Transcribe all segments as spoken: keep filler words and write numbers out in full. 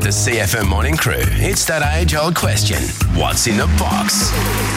the C F M Morning Crew, it's that age-old question. What's in the box?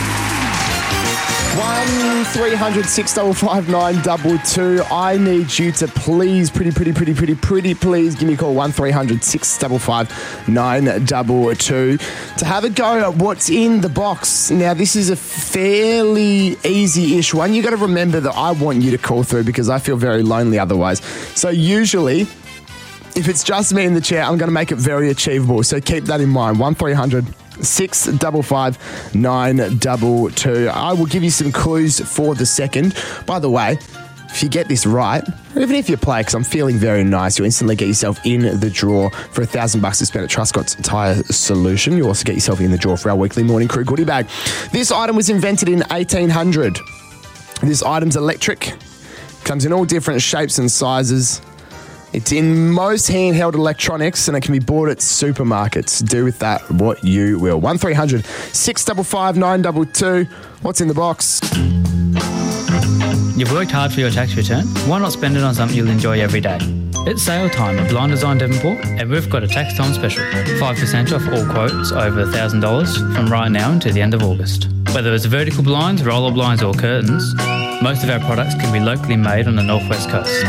One three hundred six five five nine two two. I need you to please, pretty, pretty, pretty, pretty, pretty, please give me a call. One three hundred six five five nine two two to have a go at what's in the box. Now, this is a fairly easy-ish one. You got to remember that I want you to call through because I feel very lonely otherwise. So usually, if it's just me in the chair, I'm going to make it very achievable. So keep that in mind. One three hundred six five five nine two two. I will give you some clues for the second. By the way, if you get this right, or even if you play, because I'm feeling very nice, you'll instantly get yourself in the draw for a thousand bucks to spend at Truscott's Tyre Solution. You'll also get yourself in the draw for our weekly Morning Crew goodie bag. This item was invented in eighteen hundred. This item's electric, comes in all different shapes and sizes. It's in most handheld electronics and it can be bought at supermarkets. Do with that what you will. one three hundred six five five nine two two. What's in the box? You've worked hard for your tax return. Why not spend it on something you'll enjoy every day? It's sale time at Blind Design Devonport and we've got a tax time special. five percent off all quotes over one thousand dollars from right now until the end of August. Whether it's vertical blinds, roller blinds or curtains, most of our products can be locally made on the northwest coast.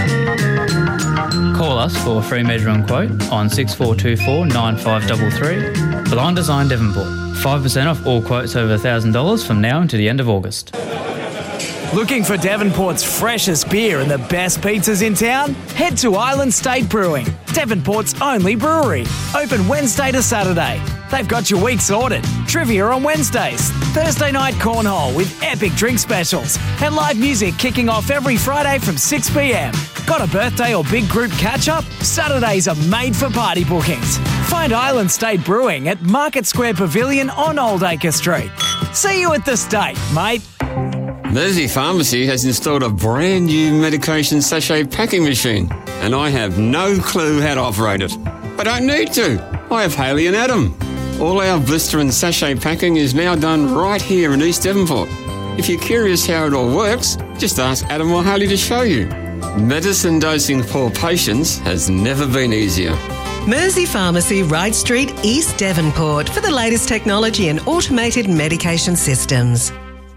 Call us for a free measuring quote on six four two four nine five three three. Blind Design Devonport. five percent off all quotes over one thousand dollars from now until the end of August. Looking for Devonport's freshest beer and the best pizzas in town? Head to Island State Brewing, Devonport's only brewery. Open Wednesday to Saturday. They've got your week sorted. Trivia on Wednesdays, Thursday night cornhole with epic drink specials, and live music kicking off every Friday from six p.m. Got a birthday or big group catch-up? Saturdays are made for party bookings. Find Island State Brewing at Market Square Pavilion on Old Acre Street. See you at the state, mate. Mersey Pharmacy has installed a brand new medication sachet packing machine, and I have no clue how to operate it. I don't need to. I have Haley and Adam. All our blister and sachet packing is now done right here in East Devonport. If you're curious how it all works, just ask Adam or Haley to show you. Medicine dosing for patients has never been easier. Mersey Pharmacy, Wright Street, East Devonport, for the latest technology and automated medication systems.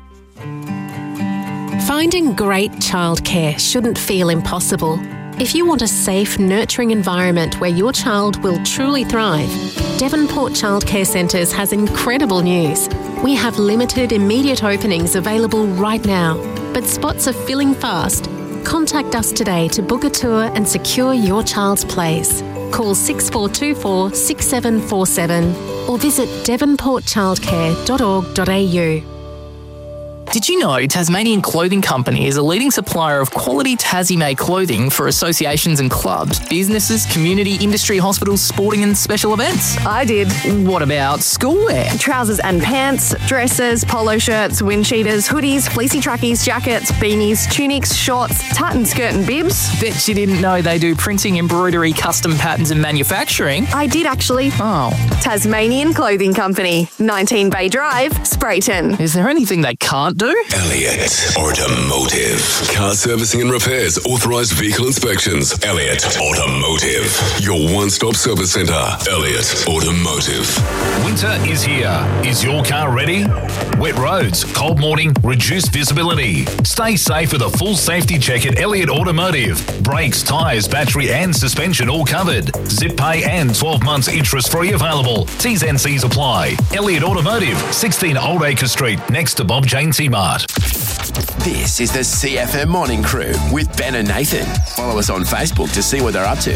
Finding great childcare shouldn't feel impossible. If you want a safe, nurturing environment where your child will truly thrive, Devonport Childcare Centres has incredible news. We have limited immediate openings available right now, but spots are filling fast. Contact us today to book a tour and secure your child's place. Call six four two four six seven four seven or visit devonport childcare dot org dot a u. Did you know Tasmanian Clothing Company is a leading supplier of quality Tassie-made clothing for associations and clubs, businesses, community, industry, hospitals, sporting and special events? I did. What about schoolwear? Trousers and pants, dresses, polo shirts, wind cheaters, hoodies, fleecy trackies, jackets, beanies, tunics, shorts, tartan skirt and bibs. Bet you didn't know they do printing, embroidery, custom patterns and manufacturing. I did actually. Oh. Tasmanian Clothing Company, nineteen Bay Drive, Sprayton. Is there anything they can't do? Elliott Automotive. Car servicing and repairs, authorised vehicle inspections. Elliott Automotive. Your one-stop service centre. Elliott Automotive. Winter is here. Is your car ready? Wet roads, cold morning, reduced visibility. Stay safe with a full safety check at Elliott Automotive. Brakes, tyres, battery and suspension all covered. Zip pay and twelve months interest-free available. T's and C's apply. Elliott Automotive, sixteen Old Acre Street, next to Bob Jane T Mart. This is the C F M Morning Crew with Ben and Nathan. Follow us on Facebook to see what they're up to.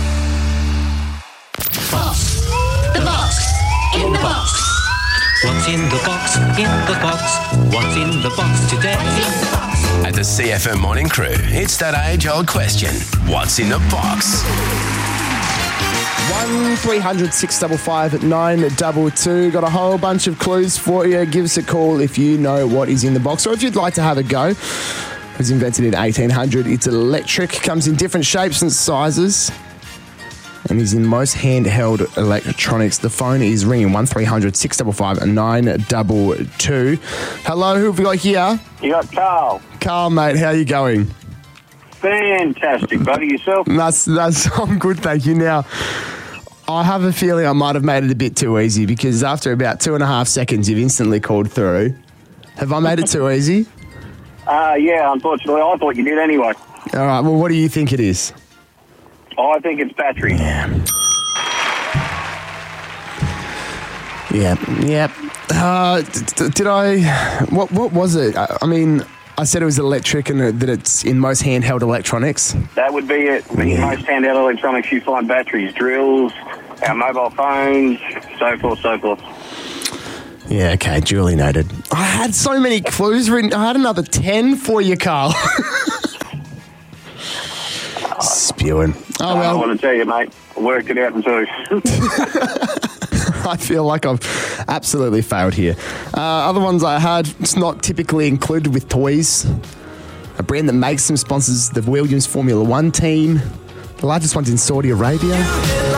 Box. The box. In the box. What's in the box? In the box. What's in the box today? At the C F M Morning Crew, it's that age-old question. What's in the box? one three hundred six five five nine two two. Got a whole bunch of clues for you. Give us a call if you know what is in the box or if you'd like to have a go. It was invented in eighteen hundred. It's electric, comes in different shapes and sizes, and is in most handheld electronics. The phone is ringing one three hundred six five five nine two two. Hello, who have we got here? You got Carl. Carl, mate, how are you going? Fantastic, buddy. Yourself? That's, that's, I'm good, thank you. Now, I have a feeling I might have made it a bit too easy because after about two and a half seconds, you've instantly called through. Have I made it too easy? Uh, yeah, unfortunately. I thought you did anyway. All right, well, what do you think it is? I think it's battery. Yeah. Yeah, yeah. Uh, d- d- did I... What What was it? I, I mean, I said it was electric and that it's in most handheld electronics. That would be it. In Yeah. most handheld electronics, you find batteries, drills, our mobile phones, so forth, so forth. Yeah, okay, duly noted. I had so many clues written. I had another ten for you, Carl. Spewing. Oh, well. I want to tell you, mate, I worked it out in two. I feel like I've absolutely failed here. Uh, other ones I had, it's not typically included with toys. A brand that makes them sponsors the Williams Formula One team. The largest one's in Saudi Arabia.